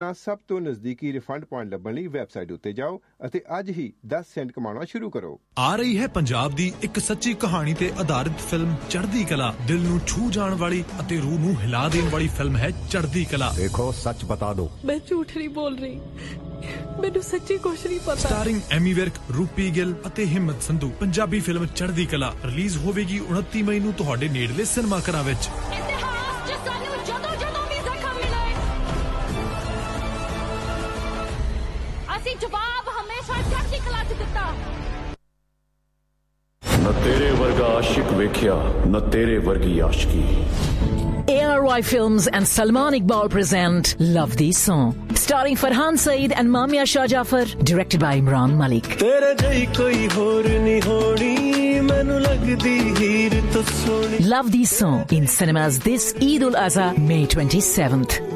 ਸਭ ਤੋਂ ਨਜ਼ਦੀਕੀ ਰਿਫੰਡ ਪੁਆਇੰਟ ਲੱਭਣ ਲਈ ਵੈਬਸਾਈਟ ਉੱਤੇ ਜਾਓ ਅਤੇ ਅੱਜ ਹੀ 10 ਸੈਂਟ ਕਮਾਉਣਾ ਸ਼ੁਰੂ ਕਰੋ। ਆ ਰਹੀ ਹੈ ਪੰਜਾਬ ਦੀ ਇੱਕ ਸੱਚੀ ਕਹਾਣੀ ਤੇ ਆਧਾਰਿਤ ਫਿਲਮ ਚੜ੍ਹਦੀ ਕਲਾ। ਦਿਲ ਨੂੰ ਛੂ ਜਾਣ ਵਾਲੀ ਅਤੇ ਰੂਹ ਨੂੰ ਹਿਲਾ ਦੇਣ ਵਾਲੀ ਫਿਲਮ ਹੈ ਚੜ੍ਹਦੀ ਕਲਾ। ਦੇਖੋ ਸੱਚ ਬਤਾ ਦੋ, ਮੈਂ ਝੂਠ ਨਹੀਂ ਬੋਲ ਰਹੀ, ਮੈਨੂੰ ਸੱਚੀ ਕੁਛ ਨਹੀਂ ਪਤਾ। ਸਟਾਰਿੰਗ ਐਮੀ ਵਿਰਕ, ਰੂਪੀ ਗਿੱਲ ਅਤੇ ਹਿੰਮਤ ਸੰਧੂ। ਪੰਜਾਬੀ ਫਿਲਮ ਚੜ੍ਹਦੀ ਕਲਾ ਰਿਲੀਜ਼ ਹੋਵੇਗੀ 29 ਮਈ ਨੂੰ ਤੁਹਾਡੇ ਨੇੜਲੇ ਸਿਨੇਮਾ ਘਰਾਂ ਵਿੱਚ। ਜਵਾਬ ਹਮੇਸ਼ਾ ਚੜ੍ਹਦੀ ਕਲਾ 'ਚ ਦਿੱਤਾ। ਨਾ ਤੇਰੇ ਵਰਗਾ ਆਸ਼ਿਕ ਵੇਖਿਆ, ਨਾ ਤੇਰੇ ਵਰਗੀ ਆਸ਼ਕੀ। ARY Films and Salman Iqbal present Love These Song, starring Farhan Saeed and Mamia Shah Jafar, directed by Imran Malik. तेरे जई कोई होर नहीं होनी, मैनू लगदी हीर तो Soni. Love These Song in cinemas this Eid ul Azha, May 27th.